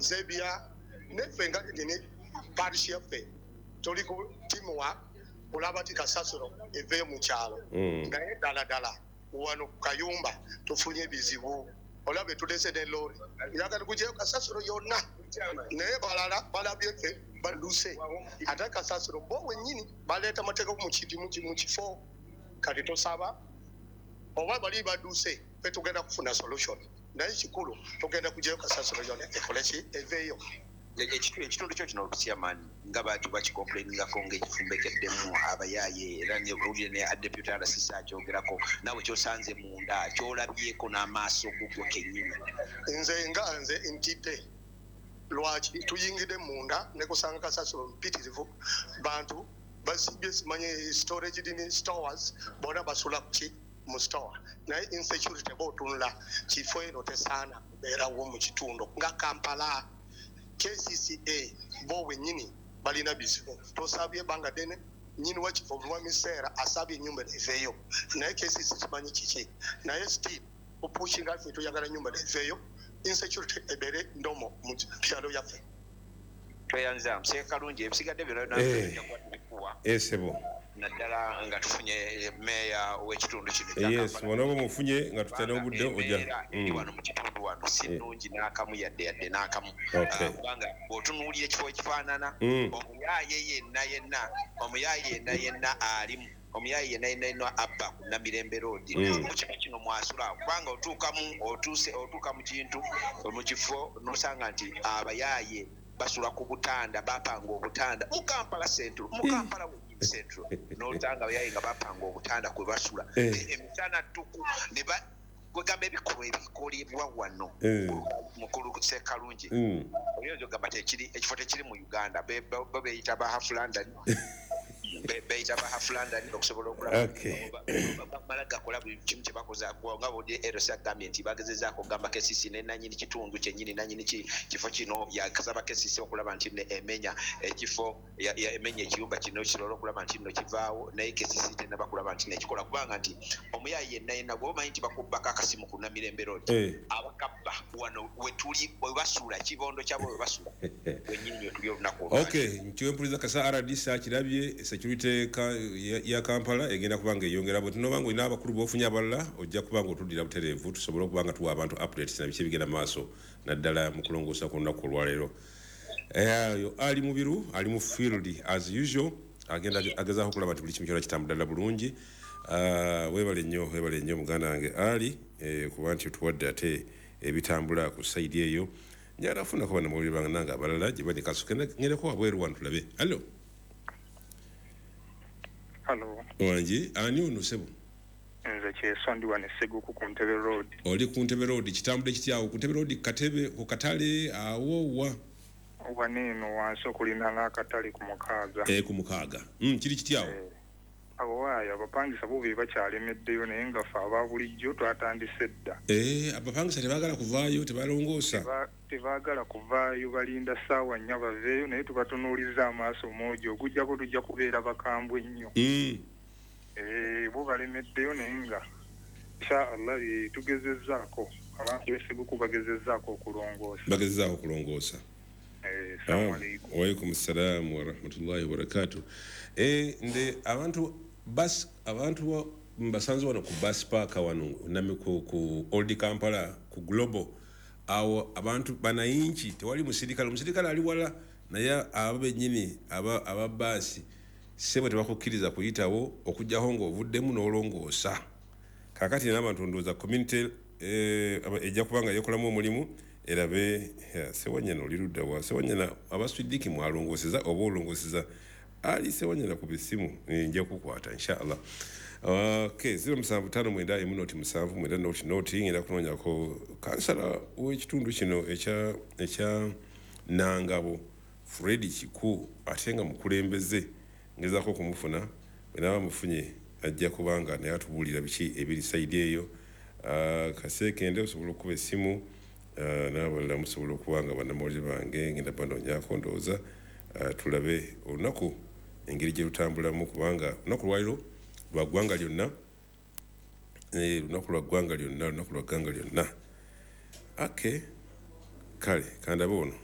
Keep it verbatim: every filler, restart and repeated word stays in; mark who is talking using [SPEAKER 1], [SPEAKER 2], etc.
[SPEAKER 1] Zebia nefenga ngene parish fe toliko timu wa olabati kasasiro eve mu kyalo ngaye dala dala wano kayumba tufunye bizibu olabe tulese de lori yakati kuje kasasiro yonna naye balala balabye fe baluse ata kasasiro bo wenyini baleta mateka ku mukiti mu kifo kati tosaba oba bali baduse fe tugenda kufuna solution naye kikulu tugenda kuje kasasiro yonna ekolechi eveyo
[SPEAKER 2] ekitundu kyo kino olusiamani nga baatu bakicomplaininga ko ng'ekifumbekeddemu abayaye era n'olulire ne deputy assistant akyogerako nawe kyosanze munda kyolabyeko n'amaaso gugwo kennyini
[SPEAKER 1] nze nga nze ntidde lwaki tuyingidde munda ne kusanga kasasiro mpitirivu bantu basibye simanye storage dini stores bona basula ki mu store naye insecurity botunula kifo eno tesaana kubeerawo mu kitundu nga Kampala K C C A bo wenyini balina bizibu tosabye banga dene nyini wachifo mwa misera asabye nyumba eveyo naye K C C timanyi kiki naye still opushinga fitu yagala nyumba eveyo insecurity ebere ndomo mu kyalo yafe
[SPEAKER 2] toyanza msekalungi ebisigadde bino na
[SPEAKER 3] kuwa esebo
[SPEAKER 2] naddala nga tufunye meya w'ekitundu kino
[SPEAKER 3] yes wanobo mufunye nga tutera obudde oja
[SPEAKER 2] wano mu kitundu wano sinungi n'akamu yadde yadde n'akamu kubanga bw'otunuulira ekifo ekifaanana omuyaye yenna yenna omuyaye yenna yenna alimu omuyaye yenna yenna yenna abba ku Namirembe Road mu kifo kino mwasula kubanga otuukamu otuuse otuuka mu kintu mu kifo n'osanga nti abayaye basula ku butanda bapanga obutanda mu Kampala Central mu Kampala Central n'otanga abayaye nga bapanga obutanda kwe basula emitana ttuku ne ba kwegamba ebikulu ebikolebwa wano mukulu Ssekalungi oyinza ogamba tekiri ekifo tekiri mu Uganda bo beyita ba Half London beyita ba Half London okusobola okulaba bamala gakola buli kimu kye bakoze nga bodi eros agambye nti bagezezaako okugamba K C C ne nannyini kitundu kyennyini nannyini kifo kino yakasaba K C C okulaba nti emenya ekifo emenya ekiyumba kino kisobola okulaba nti nno kivaawo naye K C C tennaba kulaba nti nekikola kubanga nti omuyaye yenna yenna bw'oba omanyi nti bakubbako akasimu ku Namirembe Road abakabba wano wetuli webasula kibondo kyabo webasula wennyini wetuli olunaku
[SPEAKER 3] okay nkiwempuliza kasa R D C akirabye security ya Kampala egenda kubanga eyongera bwe tunobanga ina abakulu bofunya abalala ojja kubanga otudira butereevu tusobola okubanga tuwa abantu updates na biki bigenda maaso naddala mu kulongoosa ku lunaku olwaleero eyo ali mu biru ali mu field as usual agenda agezaako okulaba nti buli kimu kyona kitambula bulungi webale nnyo webale nnyo muganda wange ali kuba nti tuwadde ate ebitambula ku saidi eyo njagala afunako banamawulire bange nange abalala gye bali kasuke ngereko wabweru wano tulabe allo
[SPEAKER 4] Hello.
[SPEAKER 3] Wanji, ani ono sebo?
[SPEAKER 4] Nze kyeso ndi wane Seguku ku Ntebe Road.
[SPEAKER 3] Oli ku Ntebe Road kitambule kityawo ku Ntebe Road Katebe ku Katale awo wa.
[SPEAKER 4] Waneno wanso kulina n'akatale ku Mukaaga.
[SPEAKER 3] Eh ku Mukaaga. Mm kiri kityawo.
[SPEAKER 4] Eh. Awo wayo abapangisa bubi bakyalemeddeyo naye nga fa ababulijjo twatandise dda.
[SPEAKER 3] Eh abapangisa tebaagala kuvaayo tebalongoosa.
[SPEAKER 4] Tebaagala kuvaayo balinda ssaawa nnya baveeyo naye tubatunuuliza amaaso moojo okujjako tujja kubeera bakambwe ennyo.
[SPEAKER 3] Mm.
[SPEAKER 4] Eh bo balemeddeyo naye nga inshallah tugezezzaako abantu b'Eseguku bagezezzaako okulongoosa.
[SPEAKER 3] Bagezezzaako okulongoosa.
[SPEAKER 4] Eh assalamu alaykum.
[SPEAKER 3] Wa alaykum assalam wa rahmatullahi wa barakatuh. Eh nde abantu bas abantu mbasanze wano ku bus park wano namiku ku Old Kampala ku Global awo abantu banayinchi tewali musirikale musirikale ali wala naye ababe nyini aba ababasi sebo tebakukkiriza kuyitawo okujjaho ngo ovuddemu n'olongoosa kakati n'abantu ndoza community eh ejja kubanga yakolamu omulimu erabe sewanyana olirudda wa sewanyana abaswidiki mwalongooseza oba olongooseza ali sewanyana ku bisimu nja kukwata inshallah. Okay, zero musanvu tano mwenda emu noti musanvu mwenda noti noti ngenda kunonya ko kansala w'ekitundu kino ekya ekya Nangabo Fred Kiku atenga mukulembeze ngezaako kumufuna bwe mufunye ajja kubanga naye atubulira biki ebiri side eyo kasekende osobola okuba essimu n'abalala musobola okubanga bannamawulire bange ngenda banonyako ndowooza tulabe olunaku engeri gye lutambulamu kubanga olunaku lwaliro lwa ggwanga lyonna eh lunaku lwa ggwanga lyonna lunaku lwa ggwanga lyonna okay kale kandabe ono